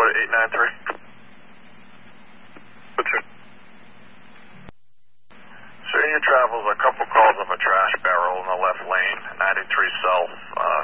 Dakota 893. What's your... So in your travels, a couple calls of a trash barrel in the left lane, 93 South,